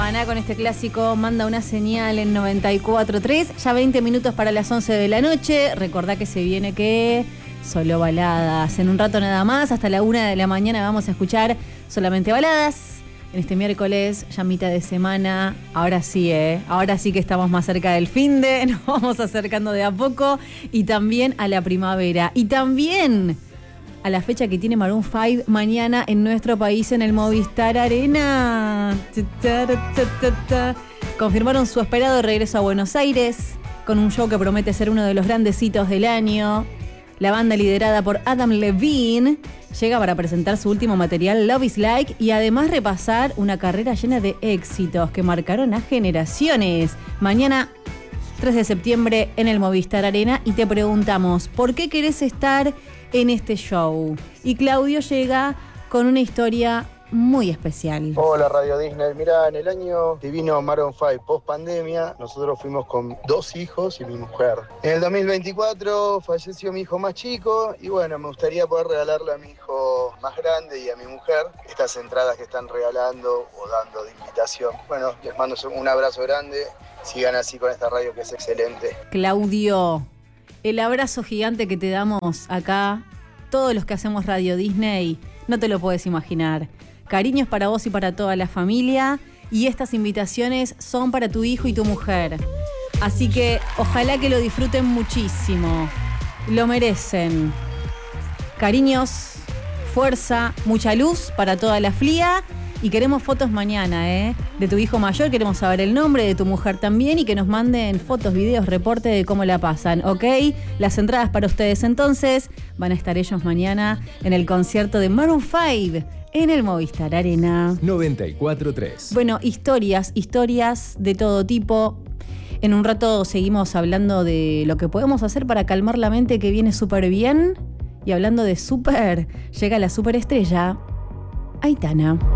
Maná con este clásico Manda una señal en 94.3. Ya 20 minutos para las 11 de la noche. Recordá que se viene que solo baladas. En un rato nada más, hasta la 1 de la mañana vamos a escuchar solamente baladas. En este miércoles, ya mitad de semana. Ahora sí, ahora sí que estamos más cerca del finde. Nos vamos acercando de a poco. Y también a la primavera. Y también a la fecha que tiene Maroon 5 mañana en nuestro país en el Movistar Arena. Confirmaron su esperado regreso a Buenos Aires con un show que promete ser uno de los grandes hitos del año. La banda liderada por Adam Levine llega para presentar su último material Love is Like y además repasar una carrera llena de éxitos que marcaron a generaciones. Mañana 3 de septiembre en el Movistar Arena y te preguntamos, ¿por qué querés estar en este show? Y Claudio llega con una historia muy especial. Hola Radio Disney, mirá, en el año que vino Maroon 5 post pandemia, nosotros fuimos con 2 hijos y mi mujer. En el 2024 falleció mi hijo más chico y bueno, me gustaría poder regalarle a mi hijo más grande y a mi mujer estas entradas que están regalando o dando de invitación. Bueno, les mando un abrazo grande, sigan así con esta radio que es excelente. Claudio, el abrazo gigante que te damos acá, todos los que hacemos Radio Disney, no te lo puedes imaginar. Cariños para vos y para toda la familia. Y estas invitaciones son para tu hijo y tu mujer. Así que ojalá que lo disfruten muchísimo. Lo merecen. Cariños, fuerza, mucha luz para toda la FLIA. Y queremos fotos mañana, de tu hijo mayor, queremos saber el nombre, de tu mujer también, y que nos manden fotos, videos, reporte de cómo la pasan, ¿ok? Las entradas para ustedes entonces van a estar ellos mañana en el concierto de Maroon 5 en el Movistar Arena. 94.3. Bueno, historias de todo tipo. En un rato seguimos hablando de lo que podemos hacer para calmar la mente, que viene súper bien. Y hablando de súper, llega la superestrella Aitana.